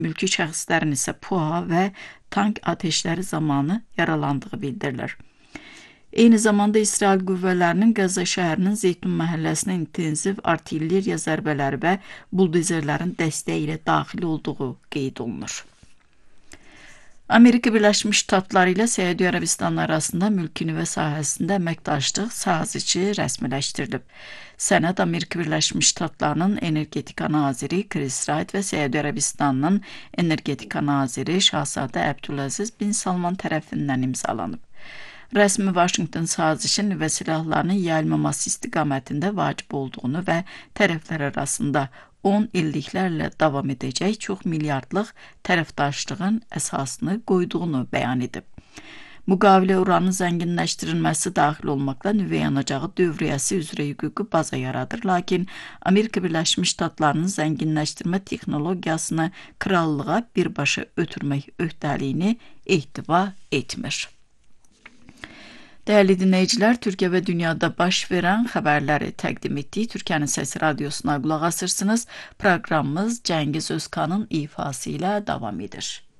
mülki şəxslərin isə PUA və tank ateşləri zamanı yaralandığı bildirilir. Eyni zamanda İsrail qüvvələrinin Qəzza şəhərinin Zeytun məhəlləsinə intensiv artilleriya zərbələri və buldozerlərin dəstəyi ilə daxil olduğu qeyd olunur. Amerika Birləşmiş Ştatları ilə Səudiyyə Ərəbistanı arasında mülki nüvə sahəsində əməkdaşlıq sazişi rəsmiləşdirilib. Sənəd Amerika Birləşmiş Ştatlarının energetika naziri Chris Wright və Səudiyyə Ərəbistanının energetika naziri Şahzadə Əbdüləziz bin Salman tərəfindən imzalanıb. Rəsmi Vaşinqton sazişin nüvə silahlarının yayılmaması istiqamətində vacib olduğunu və tərəflər arasında 10 illiklərlə davam edəcək çox milyardlıq tərəfdaşlığın əsasını qoyduğunu bəyan edib. Müqavilə uranın zənginləşdirilməsi daxil olmaqla nüvə yanacağı dövriyyəsi üzrə hüquqi baza yaradır, lakin Amerika Birləşmiş Ştatlarının zənginləşdirmə texnologiyasını krallığa birbaşa ötürmək öhdəliyini ehtiva etmir. Dəyərli dinləyicilər, Türkiyə və dünyada baş verən xəbərləri təqdim etdik. Türkiyənin Səsi Radiosuna qulaq asırsınız. Proqramımız Cəngiz Özkanın ifası ilə davam edir.